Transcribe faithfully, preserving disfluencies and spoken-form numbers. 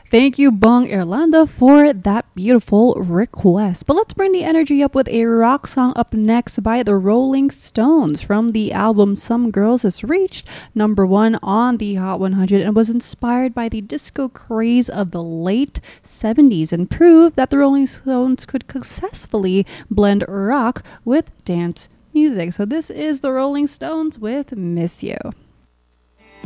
Thank you, Bong Irlanda, for that beautiful request. But let's bring the energy up with a rock song up next by the Rolling Stones from the album Some Girls Has Reached number one on the Hot one hundred and was inspired by the disco craze of the late seventies and proved that the Rolling Stones could successfully blend rock with dance music. So this is the Rolling Stones with Miss You.